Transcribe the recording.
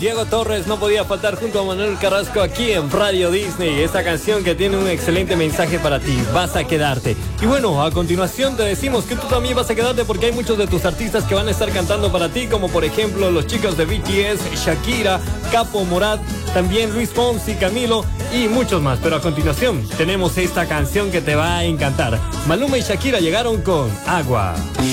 Diego Torres no podía faltar junto a Manuel Carrasco aquí en Radio Disney. Esta canción que tiene un excelente mensaje para ti. Vas a quedarte. Y bueno, a continuación te decimos que tú también vas a quedarte porque hay muchos de tus artistas que van a estar cantando para ti, como por ejemplo los chicos de BTS, Shakira, Capo, Morat, también Luis Fonsi, Camilo y muchos más. Pero a continuación tenemos esta canción que te va a encantar. Maluma y Shakira llegaron con Agua.